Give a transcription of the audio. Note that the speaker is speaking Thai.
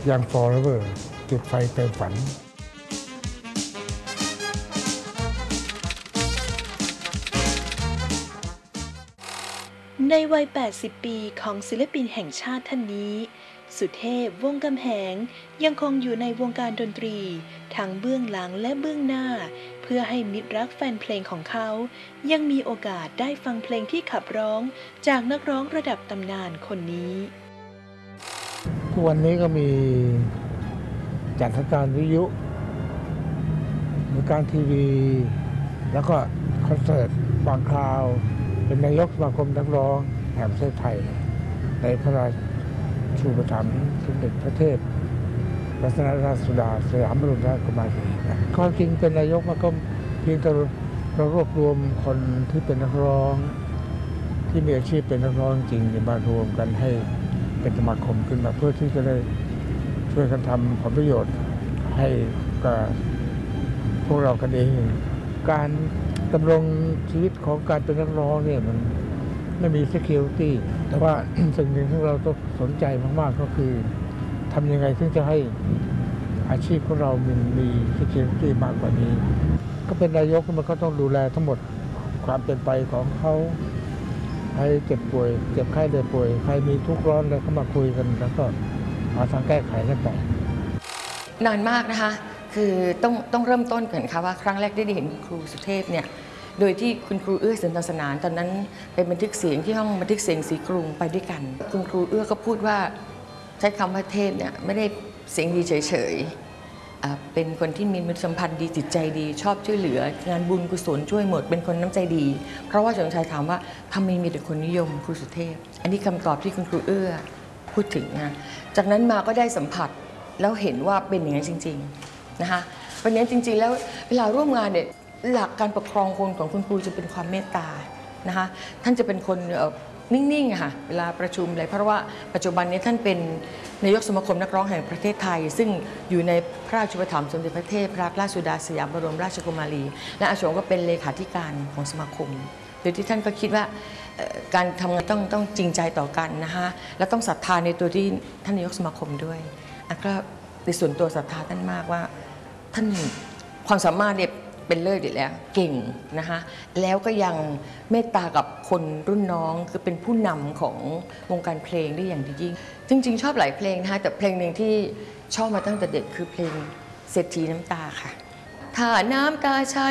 ยังฟอร์เวอร์จุดไฟเติมฝันในวัย 80 ปีของศิลปินแห่งชาติท่านนี้สุเทพ วงศ์กำแหงยังคงอยู่ในวงการดนตรีทั้งเบื้องหลังและเบื้องหน้าเพื่อให้มิตรรักแฟนเพลงของเขายังมีโอกาสได้ฟังเพลงที่ขับร้องจากนักร้องระดับตำนานคนนี้ทุกวันนี้ก็มีจัดรายการวิทยุรายการทีวีแล้วก็คอนเสิร์ตบางคราวเป็นนายกสมาคมนักร้องแห่งประเทศไทยในพระราชูปถัมภ์สมเด็จพระเทพรัตนราชสุดาสยามบรมราชกุมารีความจริงเป็นนายกมันก็เพียงแต่เรารวบรวมคนที่เป็นนักร้องที่มีอาชีพเป็นนักร้องจริงมารวมกันให้เป็นสมาคมขึ้นมาเพื่อที่จะได้ช่วยกันทำผลประโยชน์ให้กับพวกเรากันเองการดำรงชีวิตของการเป็นนักร้องเนี่ยมันไม่มี security แต่ว่า สิ่งหนึ่งที่เราต้องสนใจมากๆก็คือทำยังไงถึงจะให้อาชีพของเรามี security มากกว่านี้ก็เป็นนายกมันก็ต้องดูแลทั้งหมดความเป็นไปของเขาใครเจ็บป่วยเจ็บไข้ได้ป่วยใครมีทุกข์ร้อนอะไรก็มาคุยกันแล้วก็หาทางแก้ไขกันไปนานมากนะคะคือต้องเริ่มต้นก่อนค่ะว่าครั้งแรกได้เห็นครูสุเทพเนี่ยโดยที่คุณครูเอื้อสุนทรสนานตอนนั้นเป็นบันทึกเสียงที่ห้องบันทึกเสียงศรีกรุงไปด้วยกันคุณครูเอื้อก็พูดว่าใช้คำว่าเทพเนี่ยไม่ได้เสียงดีเฉยๆเป็นคนที่มีมนุษยสัมพันธ์ดีจิตใจดีชอบช่วยเหลืองานบุญกุศลช่วยหมดเป็นคนน้ำใจดีเพราะว่าสมชายถามว่าทำไมมีแต่คนนิยมครูสุเทพอันนี้คำตอบที่คุณครูเอื้อพูดถึงนะจากนั้นมาก็ได้สัมผัสแล้วเห็นว่าเป็นอย่างนั้นจริงๆนะคะวันนี้จริงๆแล้วเวลาร่วมงานเนี่ยหลักการปกครองคนของคุณครูจะเป็นความเมตตานะคะท่านจะเป็นคนนิ่งๆค่ะเวลาประชุมอะไรเพราะว่าปัจจุบันนี้ท่านเป็นนายกสมาคมนักร้องแห่งประเทศไทยซึ่งอยู่ในพระราชอุปถัมภ์สมเด็จพระเทพรัตนราชสุดาสยามบรมราชกุมารีและอาชวงก็เป็นเลขาธิการของสมาคมโดยที่ท่านก็คิดว่าการทำงานต้องจริงใจต่อกันนะคะและต้องศรัทธาในตัวที่ท่านนายกสมาคมด้วยก็ในส่วนตัวศรัทธาท่านมากว่าท่านความสามารถเนี่ยเป็นเลิศอยู่แล้วเก่งนะคะแล้วก็ยังเมตตากับคนรุ่นน้องคือเป็นผู้นำของวงการเพลงได้อย่างดียิ่งจริงๆชอบหลายเพลงนะคะแต่เพลงหนึ่งที่ชอบมาตั้งแต่เด็กคือเพลงเศรษฐีน้ำตาค่ะถ้าน้ำตาฉัน